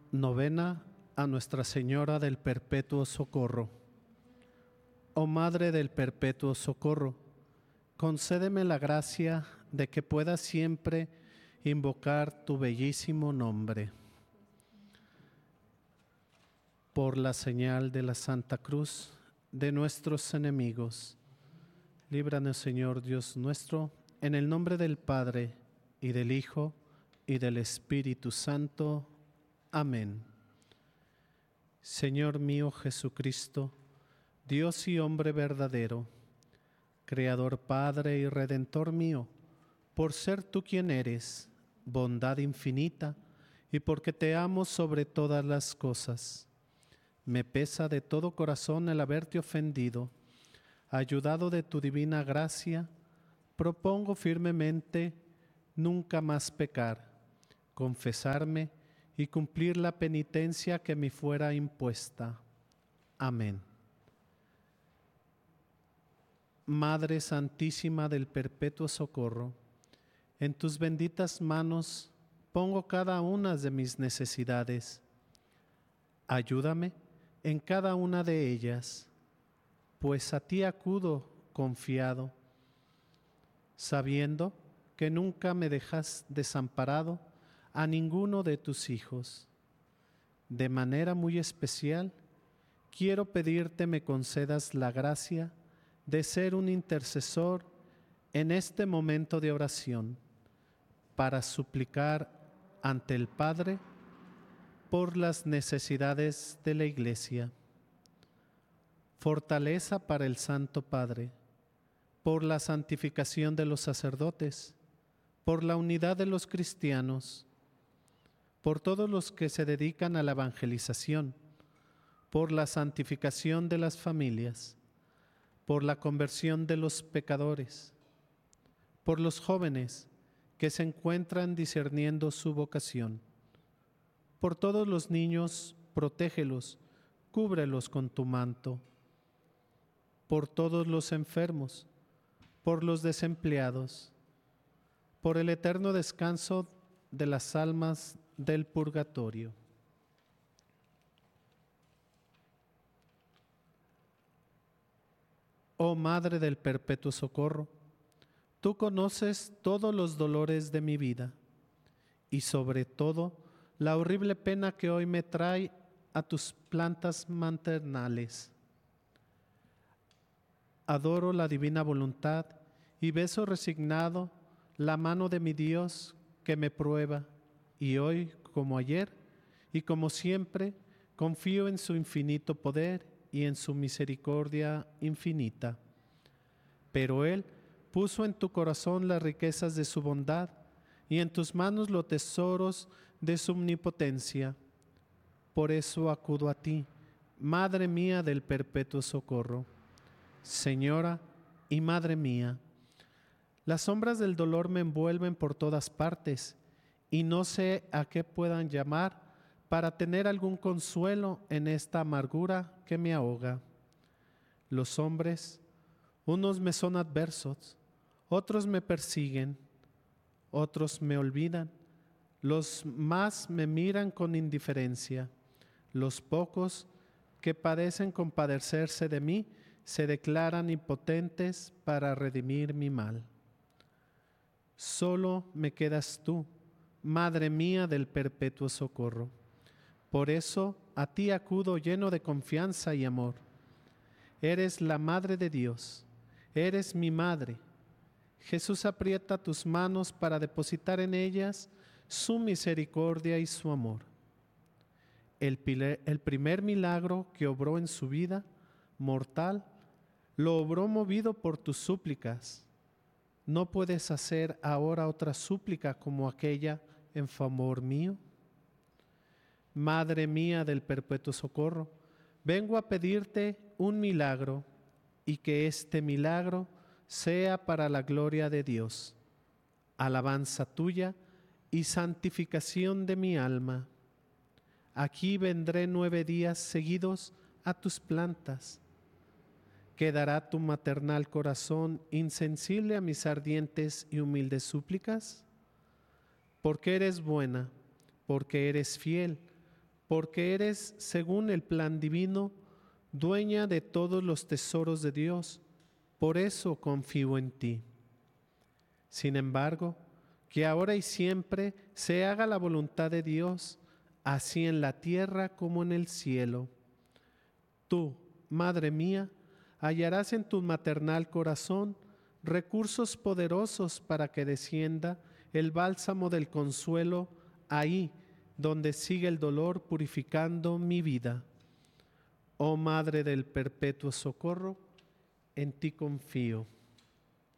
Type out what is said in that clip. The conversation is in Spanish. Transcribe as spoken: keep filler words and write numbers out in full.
Novena a Nuestra Señora del Perpetuo Socorro. Oh Madre del Perpetuo Socorro, concédeme la gracia de que pueda siempre invocar tu bellísimo nombre. Por la señal de la Santa Cruz de nuestros enemigos, líbranos, Señor Dios nuestro, en el nombre del Padre, y del Hijo, y del Espíritu Santo. Amén. Señor mío Jesucristo, Dios y hombre verdadero, Creador, Padre y Redentor mío, por ser tú quien eres, bondad infinita, y porque te amo sobre todas las cosas, me pesa de todo corazón el haberte ofendido. Ayudado de tu divina gracia, propongo firmemente nunca más pecar, confesarme y cumplir la penitencia que me fuera impuesta. Amén. Madre Santísima del Perpetuo Socorro, en tus benditas manos pongo cada una de mis necesidades. Ayúdame en cada una de ellas, pues a ti acudo confiado, sabiendo que nunca me dejas desamparado a ninguno de tus hijos. De manera muy especial, quiero pedirte me concedas la gracia de ser un intercesor en este momento de oración, para suplicar ante el Padre por las necesidades de la Iglesia. Fortaleza para el Santo Padre, por la santificación de los sacerdotes, por la unidad de los cristianos, por todos los que se dedican a la evangelización, por la santificación de las familias, por la conversión de los pecadores, por los jóvenes que se encuentran discerniendo su vocación, por todos los niños, protégelos, cúbrelos con tu manto, por todos los enfermos, por los desempleados, por el eterno descanso de las almas del purgatorio. Oh Madre del Perpetuo Socorro, tú conoces todos los dolores de mi vida y sobre todo la horrible pena que hoy me trae a tus plantas maternales. Adoro la divina voluntad y beso resignado la mano de mi Dios que me prueba, y hoy, como ayer y como siempre, confío en su infinito poder y en su misericordia infinita. Pero Él puso en tu corazón las riquezas de su bondad y en tus manos los tesoros de su omnipotencia. Por eso acudo a ti, Madre mía del Perpetuo Socorro, Señora y Madre mía. Las sombras del dolor me envuelven por todas partes y no sé a qué puedan llamar para tener algún consuelo en esta amargura que me ahoga. Los hombres, unos me son adversos, otros me persiguen, otros me olvidan, los más me miran con indiferencia, los pocos que padecen compadecerse de mí se declaran impotentes para redimir mi mal. Solo me quedas tú, Madre mía del Perpetuo Socorro. Por eso a ti acudo lleno de confianza y amor. Eres la Madre de Dios, eres mi Madre. Jesús aprieta tus manos para depositar en ellas su misericordia y su amor. El, el primer milagro que obró en su vida mortal, lo obró movido por tus súplicas. ¿No puedes hacer ahora otra súplica como aquella en favor mío? Madre mía del Perpetuo Socorro, vengo a pedirte un milagro y que este milagro sea para la gloria de Dios, alabanza tuya y santificación de mi alma. Aquí vendré nueve días seguidos a tus plantas. ¿Quedará tu maternal corazón insensible a mis ardientes y humildes súplicas? Porque eres buena, porque eres fiel, porque eres, según el plan divino, dueña de todos los tesoros de Dios. Por eso confío en ti. Sin embargo, que ahora y siempre se haga la voluntad de Dios, así en la tierra como en el cielo. Tú, Madre mía, hallarás en tu maternal corazón recursos poderosos para que descienda el bálsamo del consuelo ahí donde sigue el dolor purificando mi vida. Oh Madre del perpetuo socorro, en ti confío.